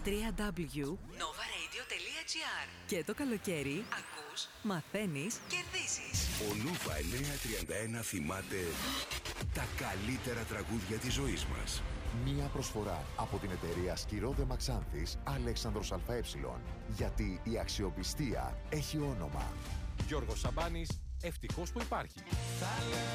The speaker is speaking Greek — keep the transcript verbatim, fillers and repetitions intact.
double-u double-u double-u τελεία nova radio τελεία gr. Και το καλοκαίρι ακούς, μαθαίνεις, κερδίζεις. Ο Νούβα εννιακόσια τριάντα ένα θυμάται τα καλύτερα τραγούδια της ζωής μας. Μία προσφορά από την εταιρεία Σκυρόδε Μαξάνθης Αλέξανδρος ΑΕ. Γιατί η αξιοπιστία έχει όνομα. Γιώργος Σαμπάνης, ευτυχώς που υπάρχει.